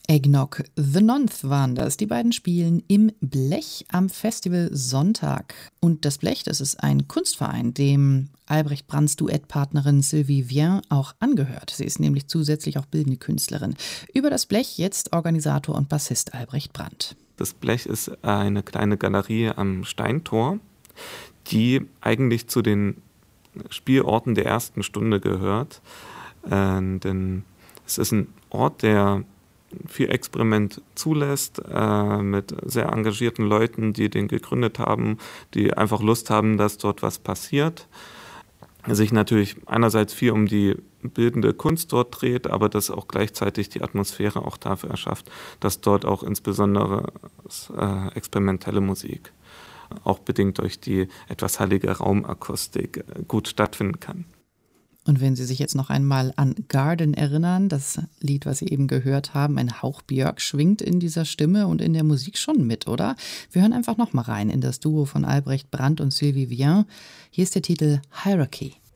Eggnog The Nonth waren das. Die beiden spielen im Blech am Festival Sonntag. Und das Blech, das ist ein Kunstverein, dem Albrecht Brandts Duettpartnerin Sylvie Vien auch angehört. Sie ist nämlich zusätzlich auch bildende Künstlerin. Über das Blech jetzt Organisator und Bassist Albrecht Brandt. Das Blech ist eine kleine Galerie am Steintor, die eigentlich zu den Spielorten der ersten Stunde gehört. Denn es ist ein Ort, der viel Experiment zulässt, mit sehr engagierten Leuten, die den gegründet haben, die einfach Lust haben, dass dort was passiert. Sich natürlich einerseits viel um die bildende Kunst dort dreht, aber dass auch gleichzeitig die Atmosphäre auch dafür erschafft, dass dort auch insbesondere experimentelle Musik, auch bedingt durch die etwas hallige Raumakustik, gut stattfinden kann. Und wenn Sie sich jetzt noch einmal an Garden erinnern, das Lied, was Sie eben gehört haben, ein Hauch Björk schwingt in dieser Stimme und in der Musik schon mit, oder? Wir hören einfach noch mal rein in das Duo von Albrecht Brandt und Sylvie Vien. Hier ist der Titel Hierarchy.